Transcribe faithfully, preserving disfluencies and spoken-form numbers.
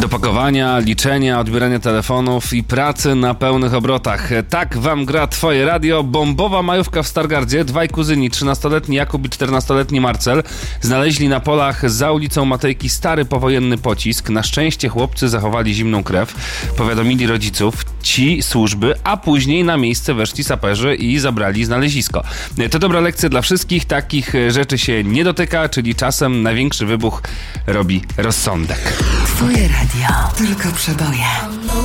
Do pakowania, liczenia, odbierania telefonów i pracy na pełnych obrotach. Tak wam gra twoje radio. Bombowa majówka w Stargardzie. Dwaj kuzyni, trzynastoletni Jakub i czternastoletni Marcel, znaleźli na polach za ulicą Matejki stary powojenny pocisk. Na szczęście chłopcy zachowali zimną krew. Powiadomili rodziców, ci służby, a później na miejsce weszli saperzy i zabrali znalezisko. To dobra lekcja dla wszystkich. Takich rzeczy się nie dotyka, czyli czasem największy wybuch robi rozsądek. Twoje radio. Tylko przeboje.